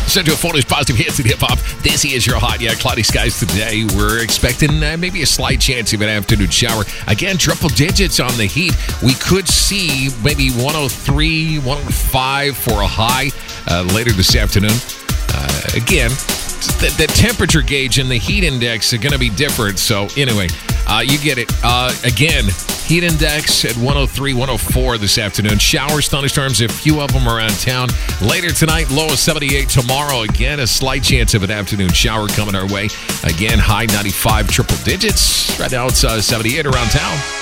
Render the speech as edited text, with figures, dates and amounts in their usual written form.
Central Florida's positive hits and hip-hop. This is your hot, cloudy skies today. We're expecting maybe a slight chance of an afternoon shower. Again, triple digits on the heat. We could see maybe 103, 105 for a high later this afternoon. Again, the temperature gauge and the heat index are going to be different. So anyway, you get it. Again, heat index at 103, 104 this afternoon. Showers, thunderstorms, a few of them around town. Later tonight, low of 78. Tomorrow, again, a slight chance of an afternoon shower coming our way. Again, high 95, triple digits. Right now, it's 78 around town.